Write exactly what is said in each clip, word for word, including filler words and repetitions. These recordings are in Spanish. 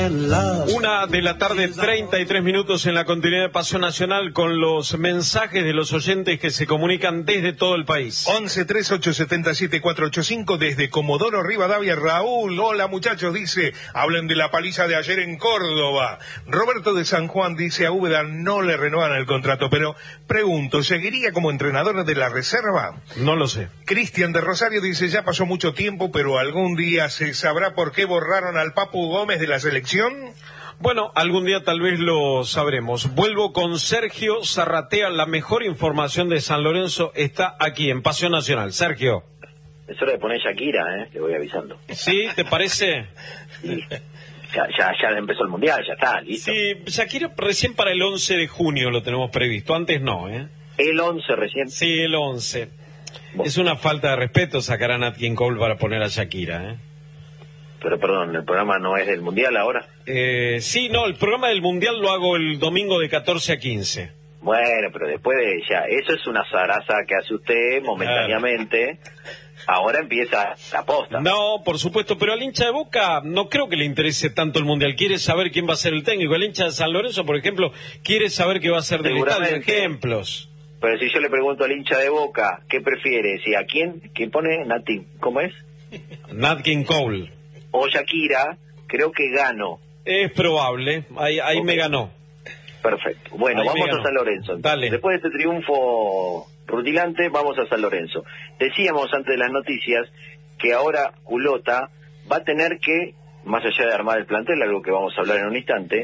Una de la tarde, treinta y tres minutos en la continuidad de Pasión Nacional con los mensajes de los oyentes que se comunican desde todo el país. once, tres, ocho, siete siete, cuatro ocho cinco desde Comodoro Rivadavia. Raúl, hola muchachos, dice, hablen de la paliza de ayer en Córdoba. Roberto de San Juan dice, a Úbeda no le renuevan el contrato, pero pregunto, ¿seguiría como entrenador de la reserva? No lo sé. Cristian de Rosario dice, ya pasó mucho tiempo, pero algún día se sabrá por qué borraron al Papu Gómez de la selección. Bueno, algún día tal vez lo sabremos. Vuelvo con Sergio Zarratea. La mejor información de San Lorenzo está aquí en Pasión Nacional. Sergio. Es hora de poner Shakira, ¿eh? Te voy avisando. ¿Sí? ¿Te parece? Sí. Ya, ya, ya empezó el Mundial, ya está, listo. Sí, Shakira recién para el once de junio lo tenemos previsto. Antes no, ¿eh? ¿El once recién? Sí, el once. Bueno. Es una falta de respeto sacar a Nat King Cole para poner a Shakira, ¿eh? Pero perdón, ¿el programa no es del Mundial ahora? Eh, sí, no, el programa del Mundial lo hago el domingo de catorce a quince. Bueno, pero después de ya, eso es una zaraza que hace usted momentáneamente. Claro. Ahora empieza la posta. No, por supuesto, pero al hincha de Boca no creo que le interese tanto el Mundial. Quiere saber quién va a ser el técnico. El hincha de San Lorenzo, por ejemplo, quiere saber qué va a ser del estadio. Ejemplos. Pero si yo le pregunto al hincha de Boca, ¿qué prefiere? Si a quién, ¿quién pone? Nati, ¿cómo es? Nat King Cole. O Shakira, creo que gano. Es probable, ahí, ahí okay. Me ganó. Perfecto. Bueno, ahí vamos a San Lorenzo. Dale. Después de este triunfo rutilante, vamos a San Lorenzo. Decíamos antes de las noticias que ahora Culota va a tener que, más allá de armar el plantel, algo que vamos a hablar en un instante,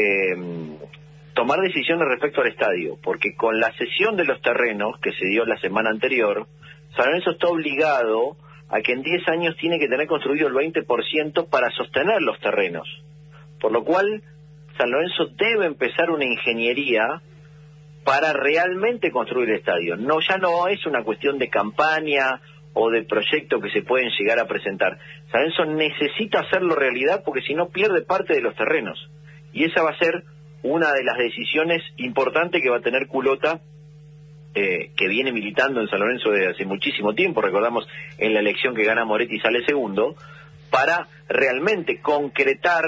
eh, tomar decisiones respecto al estadio, porque con la cesión de los terrenos que se dio la semana anterior, San Lorenzo está obligado a que en diez años tiene que tener construido el veinte por ciento para sostener los terrenos. Por lo cual, San Lorenzo debe empezar una ingeniería para realmente construir el estadio. No, ya no es una cuestión de campaña o de proyecto que se pueden llegar a presentar. San Lorenzo necesita hacerlo realidad porque si no pierde parte de los terrenos. Y esa va a ser una de las decisiones importantes que va a tener Culota, Eh, que viene militando en San Lorenzo desde hace muchísimo tiempo, recordamos en la elección que gana Moretti sale segundo, para realmente concretar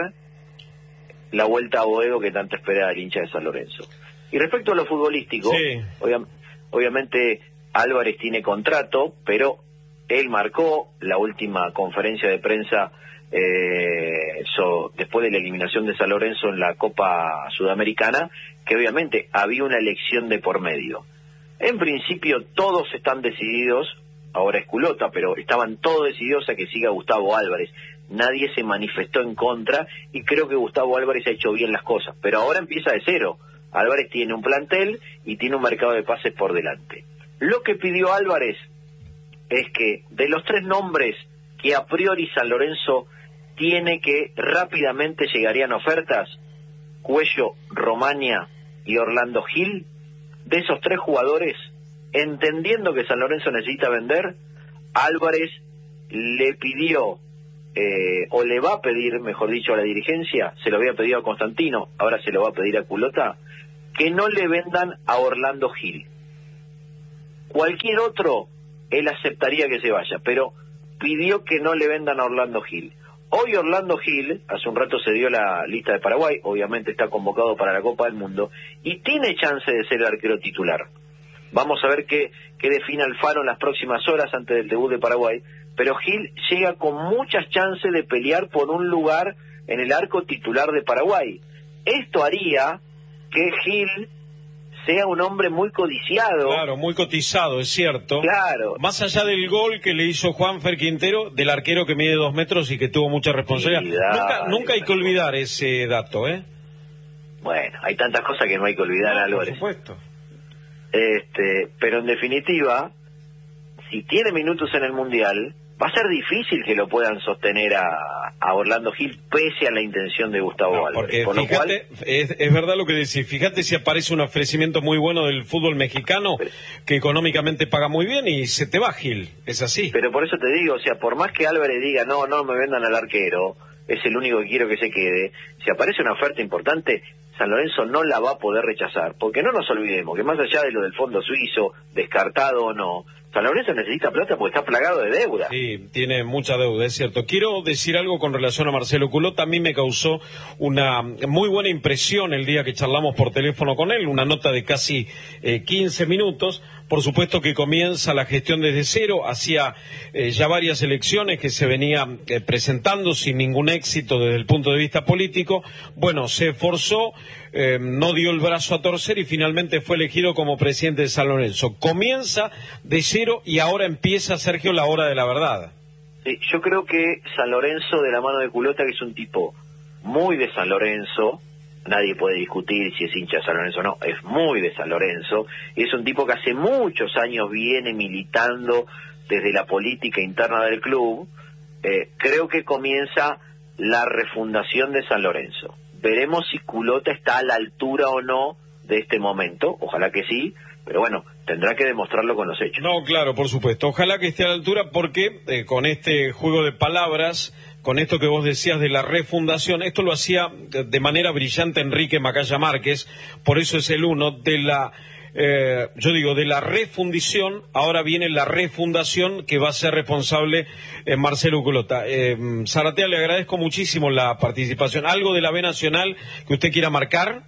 la vuelta a Boedo que tanto espera el hincha de San Lorenzo. Y respecto a lo futbolístico, sí. obvia, obviamente Álvarez tiene contrato, pero él marcó la última conferencia de prensa eh, so, después de la eliminación de San Lorenzo en la Copa Sudamericana, que obviamente había una elección de por medio. En principio todos están decididos, ahora es Culota, pero estaban todos decididos a que siga Gustavo Álvarez. Nadie se manifestó en contra y creo que Gustavo Álvarez ha hecho bien las cosas. Pero ahora empieza de cero. Álvarez tiene un plantel y tiene un mercado de pases por delante. Lo que pidió Álvarez es que de los tres nombres que a priori San Lorenzo tiene que rápidamente llegarían ofertas, Cuello, Romaña y Orlando Gil, de esos tres jugadores, entendiendo que San Lorenzo necesita vender, Álvarez le pidió, eh, o le va a pedir, mejor dicho, a la dirigencia, se lo había pedido a Constantino, ahora se lo va a pedir a Culota, que no le vendan a Orlando Gil. Cualquier otro, él aceptaría que se vaya, pero pidió que no le vendan a Orlando Gil. Hoy Orlando Gil, hace un rato se dio la lista de Paraguay, obviamente está convocado para la Copa del Mundo, y tiene chance de ser el arquero titular. Vamos a ver qué, qué define Alfaro en las próximas horas antes del debut de Paraguay, pero Gil llega con muchas chances de pelear por un lugar en el arco titular de Paraguay. Esto haría que Gil sea un hombre muy codiciado. Claro, muy cotizado, es cierto. Claro. Más allá del gol que le hizo Juanfer Quintero, del arquero que mide dos metros y que tuvo mucha responsabilidad. Sí, dale, nunca nunca hay que olvidar ese dato, ¿eh? Bueno, hay tantas cosas que no hay que olvidar, no, Álvarez. Por supuesto. Este, pero en definitiva, si tiene minutos en el Mundial, va a ser difícil que lo puedan sostener a, a Orlando Gil pese a la intención de Gustavo no, Álvarez. Por fíjate, lo cual, es, es verdad lo que decís, fíjate si aparece un ofrecimiento muy bueno del fútbol mexicano pero, que económicamente paga muy bien y se te va Gil, es así. Pero por eso te digo, o sea, por más que Álvarez diga, no, no me vendan al arquero, es el único que quiero que se quede, si aparece una oferta importante, San Lorenzo no la va a poder rechazar, porque no nos olvidemos que más allá de lo del fondo suizo, descartado o no, San Lorenzo necesita plata porque está plagado de deuda. Sí, tiene mucha deuda, es cierto. Quiero decir algo con relación a Marcelo Culota. A mí me causó una muy buena impresión el día que charlamos por teléfono con él, una nota de casi eh, quince minutos. Por supuesto que comienza la gestión desde cero, hacía eh, ya varias elecciones que se venía eh, presentando sin ningún éxito desde el punto de vista político. Bueno, se esforzó, eh, no dio el brazo a torcer y finalmente fue elegido como presidente de San Lorenzo. Comienza de cero y ahora empieza, Sergio, la hora de la verdad. Sí, yo creo que San Lorenzo, de la mano de Culota, que es un tipo muy de San Lorenzo, nadie puede discutir si es hincha de San Lorenzo o no, es muy de San Lorenzo, es un tipo que hace muchos años viene militando desde la política interna del club. Eh, creo que comienza la refundación de San Lorenzo. Veremos si Culota está a la altura o no de este momento, ojalá que sí, pero bueno, tendrá que demostrarlo con los hechos. No, claro, por supuesto, ojalá que esté a la altura porque eh, con este juego de palabras, con esto que vos decías de la refundación, esto lo hacía de manera brillante Enrique Macaya Márquez, por eso es el uno de la, eh, yo digo, de la refundición, ahora viene la refundación que va a ser responsable eh, Marcelo Culota. Eh, Zaratea, le agradezco muchísimo la participación. ¿Algo de la B Nacional que usted quiera marcar?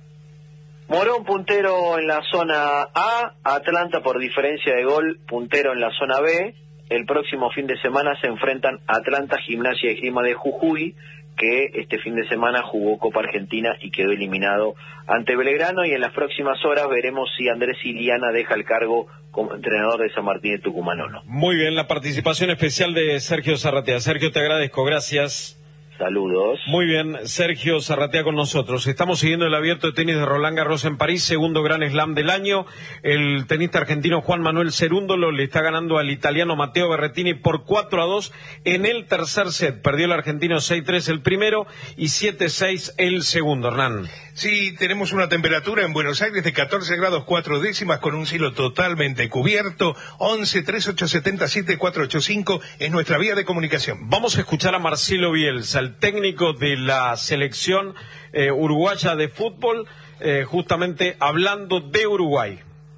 Morón puntero en la zona A, Atlanta por diferencia de gol puntero en la zona B. El próximo fin de semana se enfrentan Atlanta, Gimnasia y Esgrima de Jujuy, que este fin de semana jugó Copa Argentina y quedó eliminado ante Belgrano, y en las próximas horas veremos si Andrés Iliana deja el cargo como entrenador de San Martín de Tucumán o no. Muy bien, la participación especial de Sergio Zaratea. Sergio, te agradezco, gracias. Saludos. Muy bien, Sergio Zaratea con nosotros. Estamos siguiendo el abierto de tenis de Roland Garros en París, segundo Grand Slam del año. El tenista argentino Juan Manuel Cerúndolo le está ganando al italiano Matteo Berrettini por cuatro a dos en el tercer set. Perdió el argentino seis tres el primero y siete seis el segundo, Hernán. Sí, tenemos una temperatura en Buenos Aires de catorce grados cuatro décimas con un cielo totalmente cubierto. once, treinta y ocho, setenta y siete, cuatrocientos ochenta y cinco es nuestra vía de comunicación. Vamos a escuchar a Marcelo Bielsa, el técnico de la selección eh, uruguaya de fútbol, eh, justamente hablando de Uruguay.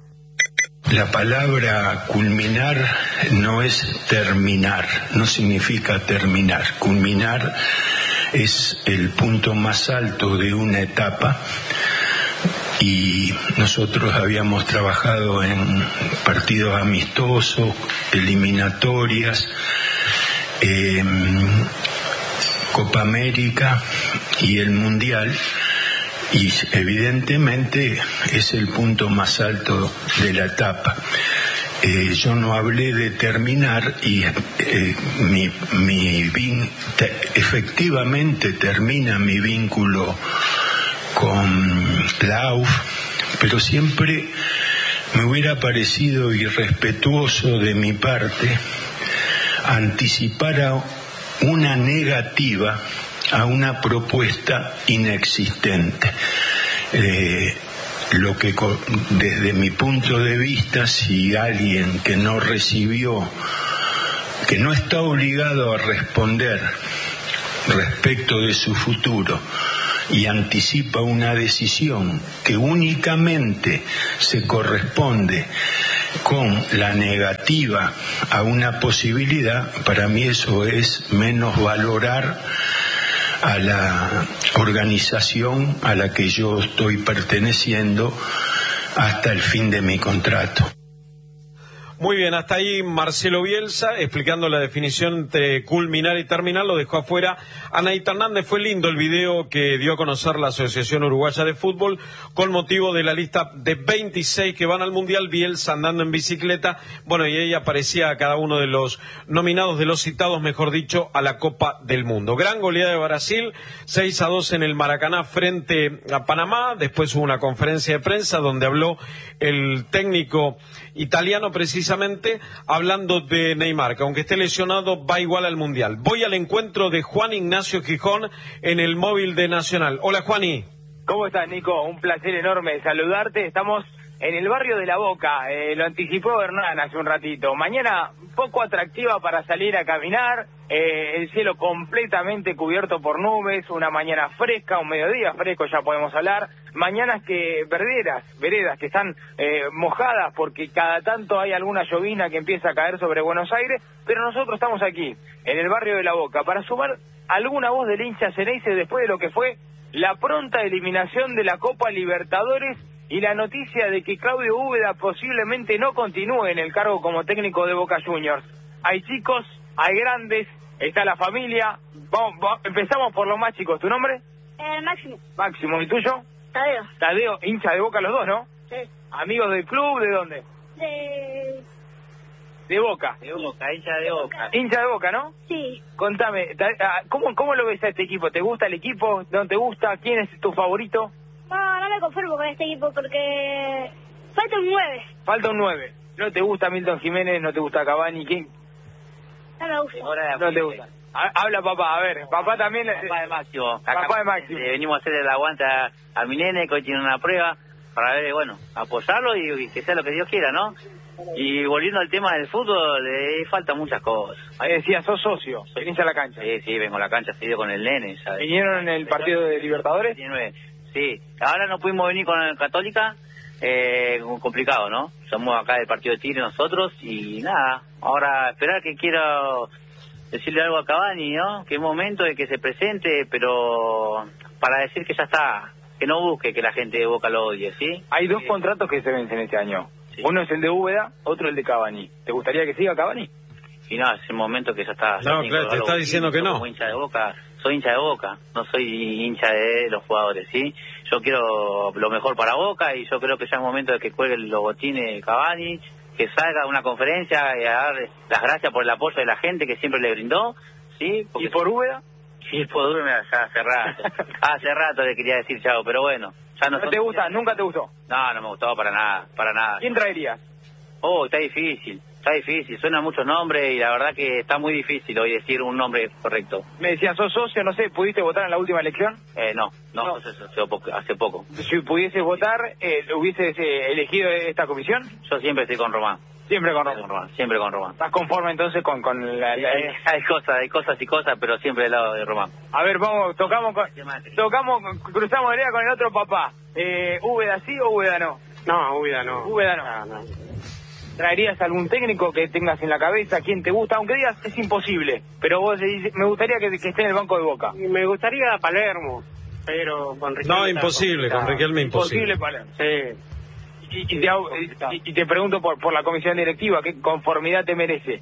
La palabra culminar no es terminar, no significa terminar. Culminar es el punto más alto de una etapa y nosotros habíamos trabajado en partidos amistosos, eliminatorias, eh, Copa América y el Mundial, y evidentemente es el punto más alto de la etapa. Eh, yo no hablé de terminar y eh, mi, mi vin, te, efectivamente termina mi vínculo con la A U F, pero siempre me hubiera parecido irrespetuoso de mi parte anticipar a una negativa a una propuesta inexistente. Eh, Lo que desde mi punto de vista, si alguien que no recibió, que no está obligado a responder respecto de su futuro y anticipa una decisión que únicamente se corresponde con la negativa a una posibilidad, para mí eso es menos valorar a la organización a la que yo estoy perteneciendo hasta el fin de mi contrato. Muy bien, hasta ahí Marcelo Bielsa explicando la definición entre culminar y terminar. Lo dejó afuera Anaíta Hernández. Fue lindo el video que dio a conocer la Asociación Uruguaya de Fútbol con motivo de la lista de veintiséis que van al Mundial. Bielsa andando en bicicleta, bueno, y ahí aparecía a cada uno de los nominados, de los citados, mejor dicho, a la Copa del Mundo. Gran goleada de Brasil, seis a dos en el Maracaná frente a Panamá. Después hubo una conferencia de prensa donde habló el técnico italiano, precisamente hablando de Neymar, que aunque esté lesionado va igual al Mundial. Voy al encuentro de Juan Ignacio Gijón en el móvil de Nacional. Hola, Juani. ¿Cómo estás, Nico? Un placer enorme saludarte. Estamos en el barrio de La Boca, eh, lo anticipó Hernán hace un ratito. Mañana poco atractiva para salir a caminar, eh, el cielo completamente cubierto por nubes, una mañana fresca, un mediodía fresco, ya podemos hablar. mañanas que verderas, veredas que están eh, mojadas porque cada tanto hay alguna llovina que empieza a caer sobre Buenos Aires, pero nosotros estamos aquí, en el barrio de La Boca, para sumar alguna voz del hincha Ceneice después de lo que fue la pronta eliminación de la Copa Libertadores y la noticia de que Claudio Úbeda posiblemente no continúe en el cargo como técnico de Boca Juniors. Hay chicos, hay grandes, está la familia. Vamos, vamos, empezamos por los más chicos. ¿Tu nombre? Eh, Máximo. Máximo. ¿Y tuyo? Tadeo. Tadeo, hincha de Boca los dos, ¿no? Sí. ¿Amigos del club? ¿De dónde? De... De Boca. De Boca, hincha de Boca. Hincha de Boca, ¿no? Sí. Contame, ¿cómo, ¿cómo lo ves a este equipo? ¿Te gusta el equipo? ¿No te gusta? ¿Quién es tu favorito? No, no me conformo con este equipo porque falta un nueve. Falta un nueve. ¿No te gusta Milton Jiménez? ¿No te gusta Cavani? ¿Quién? No me gusta. No te gusta. Habla papá, a ver, papá también... Papá de Máximo. Papá de Máximo. Eh, venimos a hacer el aguante a, a mi nene, que hoy tiene una prueba, para ver, bueno, apoyarlo y, y que sea lo que Dios quiera, ¿no? Y volviendo al tema del fútbol, le faltan muchas cosas. Ahí decía, sos socio, venís a la cancha. Sí, sí, vengo a la cancha, seguido con el nene, ¿sabes? ¿Vinieron en el partido de Libertadores? Sí, ahora no pudimos venir con el Católica, eh, complicado, ¿no? Somos acá del partido de Tigre nosotros y nada, ahora esperar que quiero decirle algo a Cavani, ¿no? Que es momento de que se presente, pero para decir que ya está, que no busque que la gente de Boca lo odie, ¿sí? Hay dos sí. contratos que se vencen este año. Sí. Uno es el de Úbeda, otro el de Cavani. ¿Te gustaría que siga Cavani? Y no, es el momento que ya está... No, ya claro, te está diciendo que no. Como hincha de Boca, soy hincha de Boca, no soy hincha de los jugadores, ¿sí? Yo quiero lo mejor para Boca y yo creo que ya es momento de que cuelgue el logotín de Cavani, que salga a una conferencia y a dar las gracias por el apoyo de la gente que siempre le brindó, ¿sí? Porque... ¿Y por Úbeda? Sí, por Úbeda ya hace rato, hace rato le quería decir chao, pero bueno. Ya no, ¿No te gusta? ¿Nunca te gustó? No, no me gustaba para nada, para nada. ¿Quién traerías? Oh, está difícil, está difícil, suenan muchos nombres y la verdad que está muy difícil hoy decir un nombre correcto. Me decías, sos socio, no sé, ¿pudiste votar en la última elección? Eh, no, no, no. Hace, hace, poco, hace poco. Si pudieses votar, eh, ¿hubieses eh, elegido esta comisión? Yo siempre estoy con Román. Siempre con Román. Con Román. Siempre con Román. ¿Estás conforme entonces con, con la, la... Hay, hay cosas, hay cosas y cosas, pero siempre del lado de Román. A ver, vamos, tocamos, con, tocamos, cruzamos vereda con el otro papá. Eh, ¿Úbeda sí o Úbeda no? No, Úbeda no. Úbeda no. Ah, no. ¿Traerías algún técnico que tengas en la cabeza? ¿Quién te gusta? Aunque digas es imposible, pero vos dices, me gustaría que, que esté en el banco de Boca. Me gustaría Palermo, pero con Riquelme. No, imposible, con Riquelme imposible. Imposible Palermo. Sí. Y, y, te, y, y te pregunto por, por la comisión directiva, ¿qué conformidad te merece?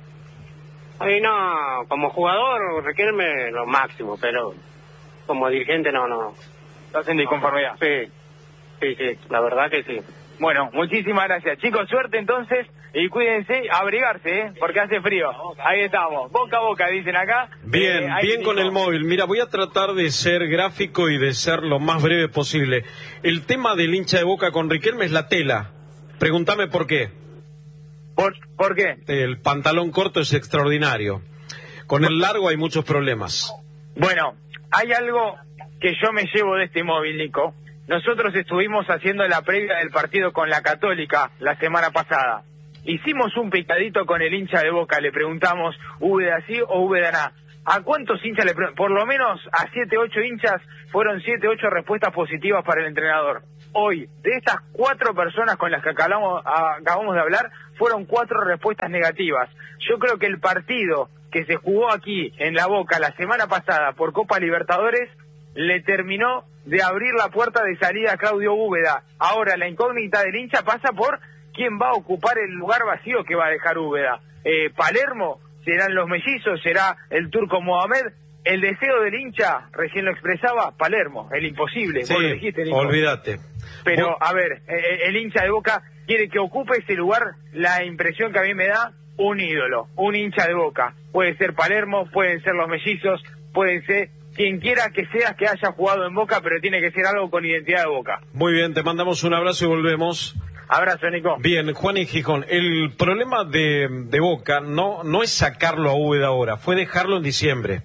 Ay, no, como jugador Riquelme lo máximo, pero como dirigente no, no. ¿Estás en disconformidad? Sí, sí, sí, la verdad que sí. Bueno, muchísimas gracias. Chicos, suerte entonces y cuídense, abrigarse, ¿eh? Porque hace frío. Ahí estamos, boca a boca, dicen acá. Bien, eh, bien con el móvil. Mira, voy a tratar de ser gráfico y de ser lo más breve posible. El tema del hincha de Boca con Riquelme es la tela. Pregúntame por qué. ¿Por, ¿Por qué? El pantalón corto es extraordinario. Con el largo hay muchos problemas. Bueno, hay algo que yo me llevo de este móvil, Nico. Nosotros estuvimos haciendo la previa del partido con la Católica la semana pasada. Hicimos un picadito con el hincha de Boca, le preguntamos, ¿Úbeda sí o Úbeda no? ¿A cuántos hinchas le preguntamos? Por lo menos a siete, ocho hinchas fueron siete, ocho respuestas positivas para el entrenador. Hoy, de estas cuatro personas con las que acabamos, acabamos de hablar, fueron cuatro respuestas negativas. Yo creo que el partido que se jugó aquí en La Boca la semana pasada por Copa Libertadores le terminó de abrir la puerta de salida a Claudio Úbeda. Ahora la incógnita del hincha pasa por quién va a ocupar el lugar vacío que va a dejar Úbeda. Eh, Palermo, serán los mellizos, será el turco Mohamed. El deseo del hincha, recién lo expresaba, Palermo, el imposible. Sí, vos lo dijiste, Nico. olvídate. Pero, Vos... a ver, eh, el hincha de Boca quiere que ocupe ese lugar, la impresión que a mí me da, un ídolo, un hincha de Boca. Puede ser Palermo, pueden ser los mellizos, pueden ser quien quiera que sea que haya jugado en Boca, pero tiene que ser algo con identidad de Boca. Muy bien, te mandamos un abrazo y volvemos. Abrazo, Nico. Bien, Juan y Gijón, el problema de, de Boca no, no es sacarlo a Úbeda ahora, fue dejarlo en diciembre.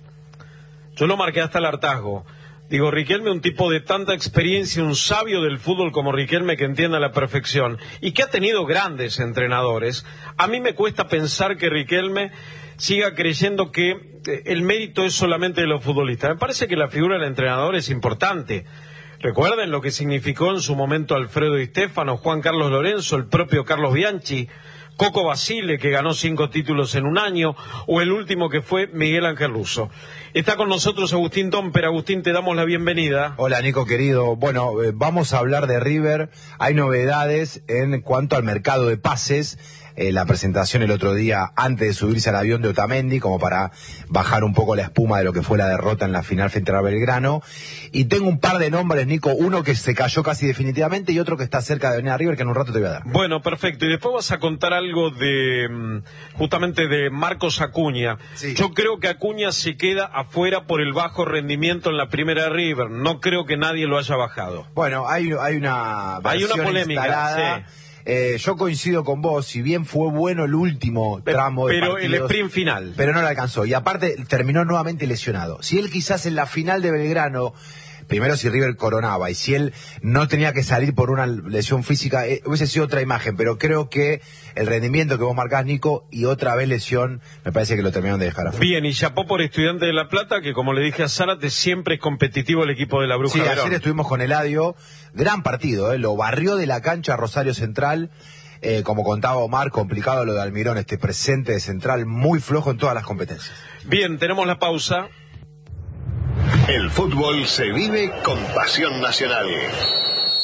Yo lo marqué hasta el hartazgo. Digo, Riquelme, un tipo de tanta experiencia, un sabio del fútbol como Riquelme que entiende a la perfección y que ha tenido grandes entrenadores. A mí me cuesta pensar que Riquelme siga creyendo que el mérito es solamente de los futbolistas. Me parece que la figura del entrenador es importante. Recuerden lo que significó en su momento Alfredo Di Stéfano, Juan Carlos Lorenzo, el propio Carlos Bianchi, Coco Basile, que ganó cinco títulos en un año, o el último que fue Miguel Ángel Russo. Está con nosotros Agustín Tomper. Agustín, te damos la bienvenida. Hola, Nico, querido. Bueno, eh, vamos a hablar de River. Hay novedades en cuanto al mercado de pases. Eh, la presentación el otro día antes de subirse al avión de Otamendi, como para bajar un poco la espuma de lo que fue la derrota en la final frente a Belgrano. Y tengo un par de nombres, Nico, uno que se cayó casi definitivamente y otro que está cerca de venir a River, que en un rato te voy a dar. Bueno, perfecto. Y después vas a contar algo de, justamente de Marcos Acuña. Sí. Yo creo que Acuña se queda afuera por el bajo rendimiento en la primera de River. No creo que nadie lo haya bajado. Bueno, hay, hay una hay una polémica, instalada. Sí. Eh, yo coincido con vos, si bien fue bueno el último tramo pero, de pero partidos, el sprint final. Pero no lo alcanzó, y aparte terminó nuevamente lesionado. Si él quizás en la final de Belgrano, primero si River coronaba, y si él no tenía que salir por una lesión física, eh, hubiese sido otra imagen, pero creo que el rendimiento que vos marcás, Nico, y otra vez lesión, me parece que lo terminaron de dejar afuera. Bien, y chapó por Estudiantes de La Plata, que como le dije a Zárate, siempre es competitivo el equipo de la Bruja Sí, Verón. ayer estuvimos con Eladio, gran partido, eh, lo barrió de la cancha Rosario Central. Eh, como contaba Omar, complicado lo de Almirón, este presente de Central muy flojo en todas las competencias. Bien, tenemos la pausa. El fútbol se vive con pasión nacional.